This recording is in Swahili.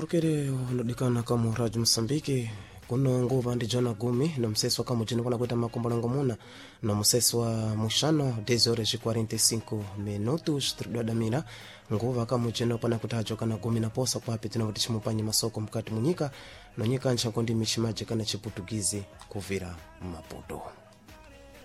Mfurukere unodikana kama Radio Msambiki kuno nguva ndi jona gumi na mseso kama jino kuna kweta makombolango muna na mseso wa mushano 10:45 minutos tridadamira nguva kama jino pana kutajo kana gumi na posa kwa petina vutichimupanya masoko mkati munyika no nyika nchakondi michimaje kana chiputugizi kuvira Maputo.